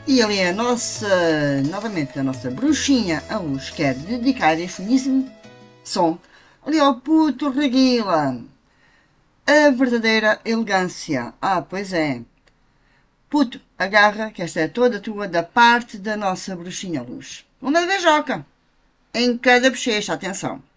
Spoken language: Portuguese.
E ali a nossa, novamente a nossa bruxinha, a Luz, quer dedicar este finíssimo som ali ao puto Reguila. A verdadeira elegância. Ah, pois é. Puto, agarra, que esta é toda tua da parte da nossa bruxinha Luz. Uma beijoca em cada bochecha, atenção.